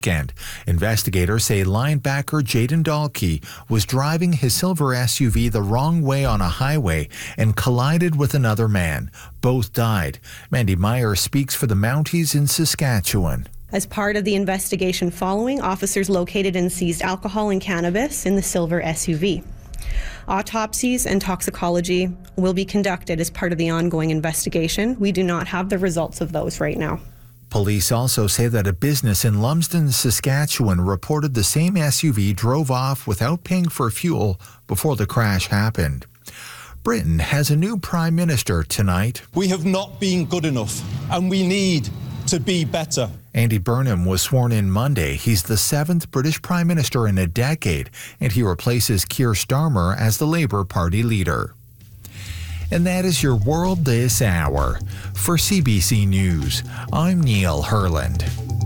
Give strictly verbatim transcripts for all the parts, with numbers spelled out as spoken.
weekend. Investigators say linebacker Jaden Dahlke was driving his silver S U V the wrong way on a highway and collided with another man. Both died. Mandy Meyer speaks for the Mounties in Saskatchewan. As part of the investigation following, officers located and seized alcohol and cannabis in the silver S U V. Autopsies and toxicology will be conducted as part of the ongoing investigation. We do not have the results of those right now. Police also say that a business in Lumsden, Saskatchewan reported the same S U V drove off without paying for fuel before the crash happened. Britain has a new Prime Minister tonight. We have not been good enough and we need to be better. Andy Burnham was sworn in Monday. He's the seventh British Prime Minister in a decade, and he replaces Keir Starmer as the Labour Party leader. And that is your world this hour. For C B C News, I'm Neil Herland.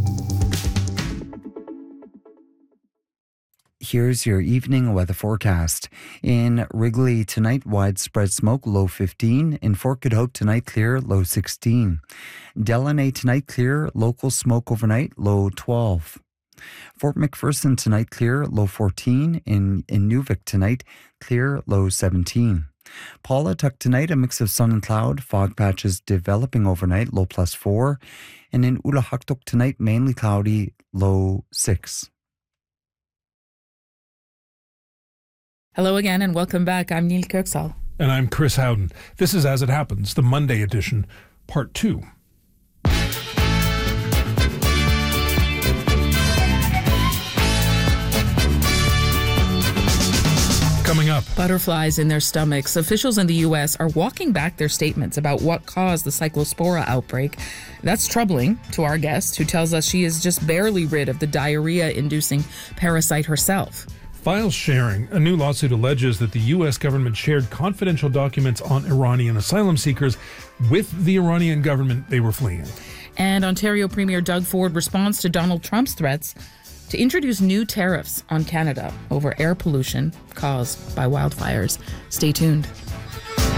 Here's your evening weather forecast. In Wrigley tonight, widespread smoke, low fifteen. In Fort Good Hope tonight, clear, low sixteen. Delaney tonight, clear, local smoke overnight, low twelve. Fort McPherson tonight, clear, low fourteen. In Inuvik tonight, clear, low seventeen. Paulatuck tonight, a mix of sun and cloud, fog patches developing overnight, low plus four. And in Ulahaktuk tonight, mainly cloudy, low six. Hello again and welcome back. I'm Neil Kirksall. And I'm Chris Howden. This is As It Happens, the Monday edition, part two. Coming up. Butterflies in their stomachs. Officials in the U S are walking back their statements about what caused the cyclospora outbreak. That's troubling to our guest, who tells us she is just barely rid of the diarrhea-inducing parasite herself. File sharing. A new lawsuit alleges that the U S government shared confidential documents on Iranian asylum seekers with the Iranian government they were fleeing. And Ontario Premier Doug Ford responds to Donald Trump's threats to introduce new tariffs on Canada over air pollution caused by wildfires. Stay tuned.